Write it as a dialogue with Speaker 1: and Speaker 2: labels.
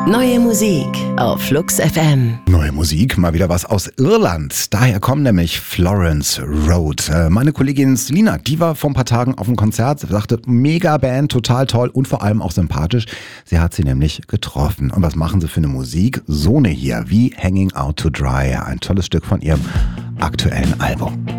Speaker 1: Neue Musik auf Flux FM.
Speaker 2: Neue Musik, mal wieder was aus Irland. Daher kommen nämlich Florence Road. Meine Kollegin Selina, die war vor ein paar Tagen auf einem Konzert, sagte, mega Band, total toll und vor allem auch sympathisch. Sie hat sie nämlich getroffen. Und was machen sie für eine Musik? So eine hier, wie Hanging Out to Dry. Ein tolles Stück von ihrem aktuellen Album.